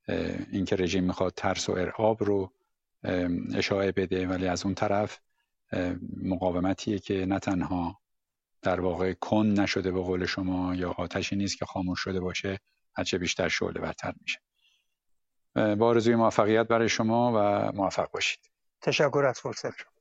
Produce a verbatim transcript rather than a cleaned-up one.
اینکه رژیم میخواد ترس و ارعاب رو اشاعه بده، ولی از اون طرف مقاومتیه که نه تنها در واقع کن نشده به قول شما، یا آتشی نیست که خاموش شده باشه، هرچه بیشتر شعله ورتر میشه. با آرزوی موفقیت برای شما و موفق باشید. تشکر از فرصت.